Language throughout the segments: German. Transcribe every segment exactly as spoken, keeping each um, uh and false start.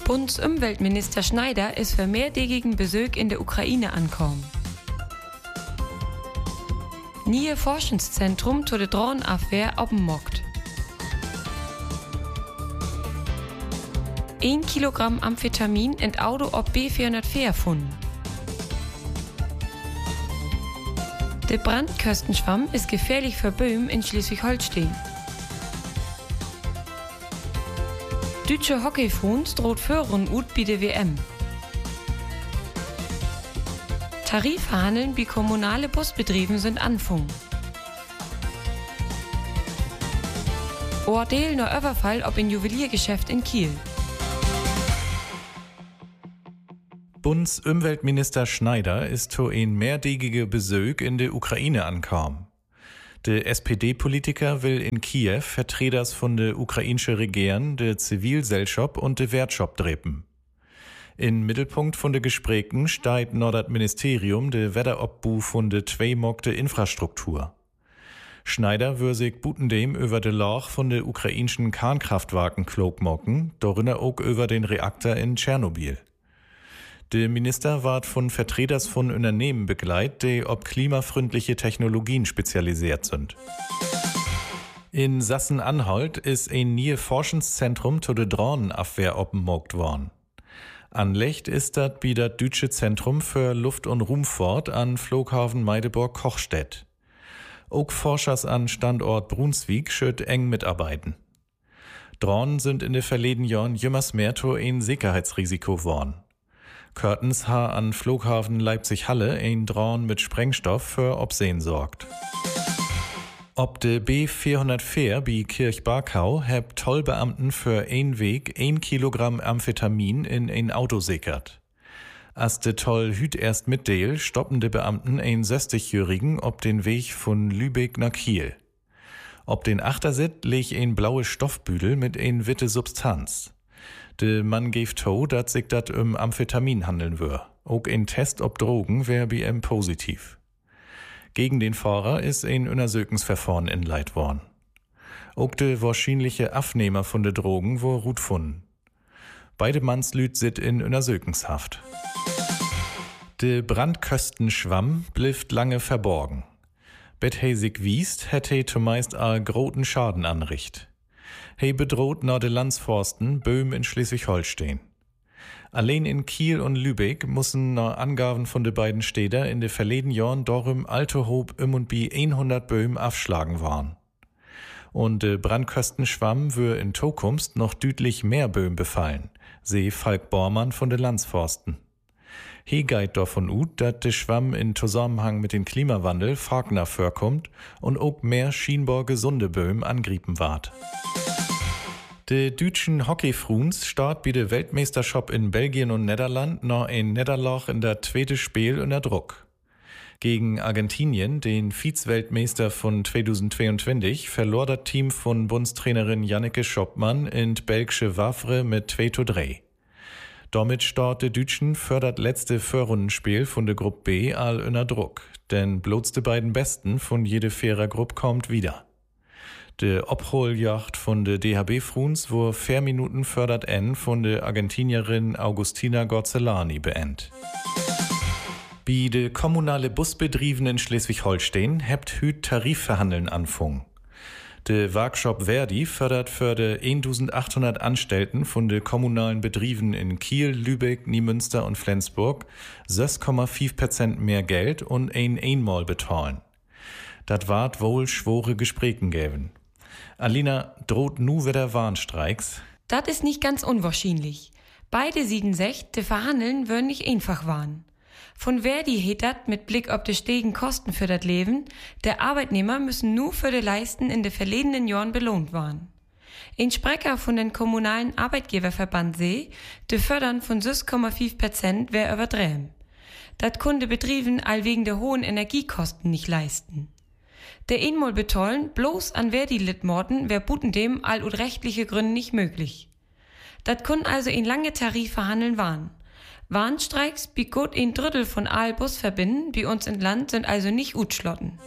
Bundesumweltminister Schneider ist für mehrtägigen Besuch in der Ukraine angekommen. Nie Forschungszentrum zur Drohnenabwehr abgemockt. ein Kilogramm Amphetamin in Auto ob B vierhundertvier erfunden. Der Brandköstenschwamm ist gefährlich für Böhmen in Schleswig-Holstein. Deutsche Hockeyfonds droht Führung ut bei der W M. Tarifverhandeln bei kommunale Busbetrieben sind anfangen. Urteil nur Überfall ob ein Juweliergeschäft in Kiel. Bundesumweltminister Schneider ist zu ein mehrtägige Besuch in der Ukraine angekommen. Der S P D-Politiker will in Kiew Vertreters von der ukrainischen Regierung, der Zivilgesellschaft und der Wirtschaft treffen. In Mittelpunkt von der Gesprächen steht noch das Ministerium der Wetterobbu von der zweimogte Infrastruktur. Schneider würde sich butendem über de Loch von der ukrainischen Kernkraftwagen klug mocken, darunter auch über den Reaktor in Tschernobyl. Der Minister ward von Vertreters von Unternehmen begleitet, die ob klimafreundliche Technologien spezialisiert sind. In Sachsen-Anhalt ist ein neues Forschungszentrum zur Drohnenabwehr oppenmogt worden. Anlegt ist das wie das Deutsche Zentrum für Luft- und Raumfahrt an Flughafen Magdeburg-Kochstedt. Auch Forschers an Standort Brunswick schütt eng mitarbeiten. Drohnen sind in den verleden Jahren jümmers mehr zu ein Sicherheitsrisiko worden. Curtens ha an Flughafen Leipzig-Halle ein Drohnen mit Sprengstoff für Obsehen sorgt. Ob de B vierhundertvier bei Kirchbarkau heb Tollbeamten für ein Weg ein Kilogramm Amphetamin in ein Auto sickert. As de Toll hüt erst mitdeal, stoppen de Beamten ein sechzigjährigen ob den Weg von Lübeck nach Kiel. Ob den Achtersit leg ein blaue Stoffbüdel mit ein witte Substanz. De Mann geeft to, dat sich dat um Amphetamin handeln wür. Auch ein Test ob Drogen wär B M positiv. Gegen den Fahrer ist ein Untersuchungsverfahren inleit worden. Auch de wahrscheinliche Abnehmer von de Drogen wo gut funden. Beide Mannslüt sit in Untersuchungshaft. De Brandköstenschwamm blieft lange verborgen. Bet he sich wiest, hätt he zumeist a groten Schaden anricht. He bedroht na de Landsforsten Böhm in Schleswig-Holstein. Allein in Kiel und Lübeck mussen na Angaben von de beiden Städter in de verleden Jahren darum alte Hob im und bi hundert Böhm aufschlagen waren. Und de Brandköstenschwamm wür in Zukunft noch düdlich mehr Böhm befallen, seh Falk Bormann von de Landsforsten. He geit davon ut, dat de Schwamm in Zusammenhang mit dem Klimawandel Fagner vorkommt und auch mehr schienbar gesunde Böhm angrieben ward. De deutschen Hockeyfruns start bei der Weltmeisterschaft in Belgien und Niederland noch ein Niederlach in der zweite Spiel unter Druck. Gegen Argentinien, den Vize-Weltmeister von zweitausendzweiundzwanzig, verlor das Team von Bundestrainerin Janneke Schoppmann in belgische Wavre mit zwei zu drei. Damit start de Deutschen für das letzte Vorrundenspiel von der Gruppe B all unter Druck, denn bloß die beiden Besten von jede fairer Gruppe kommt wieder. De Obholjacht von de D H B-Fruns wo vier Minuten fördert N von de Argentinierin Augustina Gorzelani beend. Bei de kommunale Busbetrieben in Schleswig-Holstein hebt hüt Tarifverhandeln anfang. De Workshop Verdi fördert für de eintausendachthundert Anstellten von de kommunalen Betrieben in Kiel, Lübeck, Niemünster und Flensburg sechs Komma fünf Prozent mehr Geld und ein einmal bezahlen. Dat ward wohl schwore Gesprächen gäben. Alina, droht nu wieder Warnstreiks? Das ist nicht ganz unwahrscheinlich. Beide sieden sech, de Verhandeln würden nicht einfach waren. Von Verdi heet dat mit Blick auf de steigen Kosten für dat Leben, der Arbeitnehmer müssen nur für de Leisten in de verledenen Jahren belohnt waren. Ein Sprecher von den kommunalen Arbeitgeberverband see, de Fördern von sechs Komma fünf Prozent wär überdrehem. Dat kunde Betrieben all wegen der hohen Energiekosten nicht leisten. Der einmal betollen, bloß an Verdi-Litmorten wär butendem all ut rechtliche Gründe nicht möglich. Dat kun also in lange Tarif verhandeln waren. Warnstreiks bi gut ein Drittel von all Busverbinden bei uns in Land sind also nicht utschlotten.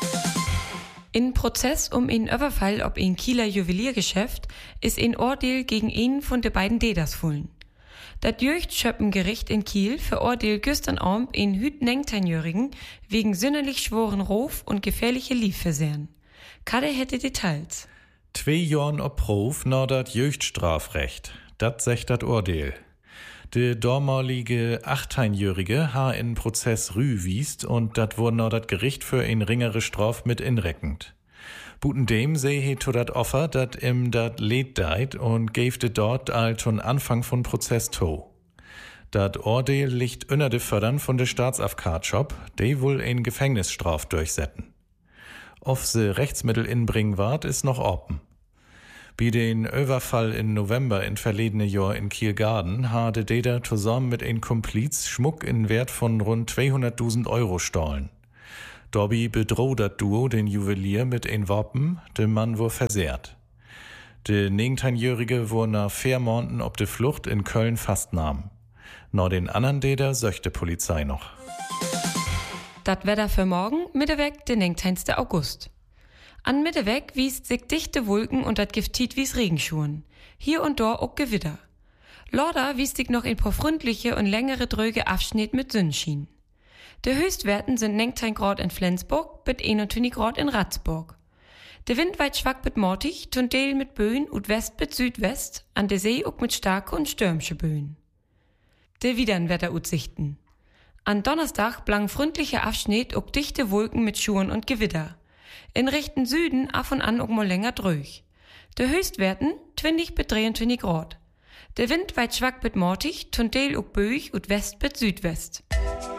In Prozess um einen Überfall ob ein Kieler Juweliergeschäft ist ein Urteil gegen einen von de beiden Täters fallen. Das Jürchtschöppengericht in Kiel verurteilt gestern Abend einen hüt neunzehnjährigen wegen sünderlich schworen Ruf und gefährliche Liefversehen. Kade hätte Details. Zwei Jahren ob Prof na dat Jürchtstrafrecht. Dat secht dat Urteil. De damalige achtzehnjährige ha in Prozess Rü wiest und dat wurde na dat Gericht für ein ringere Straf mit inreckend. Buten dem seh he to dat Offer, dat im dat Led deit und gäfte dort all schon Anfang von Prozess to. Dat Urteil liegt unter de Fördern von de Staatsafkatschop, de wohl ein Gefängnisstraf durchsetzen. Ob se Rechtsmittel inbringen ward, ist noch open. Bei den Überfall in November in verledene Jahr in Kielgarden hatte Deder zusammen mit ein Kompliz Schmuck in Wert von rund zweihunderttausend Euro stahlen. Dobby bedroht dat Duo den Juwelier mit ein Wappen, der Mann wurde versehrt. Der neunzehnjährige wurde nach vier Monaten ob de Flucht in Köln fastnahm. Nach den anderen Deder söchte Polizei noch. Dat Wetter für morgen, Mitteweg, den neunzehnten August. An Mitteweg wiest sich dichte Wolken und dat Giftit wie's Regenschuhen. Hier und da auch Gewitter. Lorda wiest sich noch ein paar freundliche und längere dröge Abschnitt mit Sonnenschein. De Höchstwerten sind neunzehn Grad in Flensburg bis einundzwanzig Grad in Ratzburg. Der Wind weit schwach bis mortig, tun Deel mit Böen und West bis Südwest, an der See auch mit starke und stürmische Böen. De widern Wetteraussichten. An Donnerstag blang freundlicher Abschnitt auch dichte Wolken mit Schuhen und Gewitter. In Richten Süden af und an auch mal länger dröch. De Höchstwerten zwanzig bis dreiundzwanzig Grad. Der Wind weit schwach bis mortig, tun Deel auch Böig und West bis Südwest.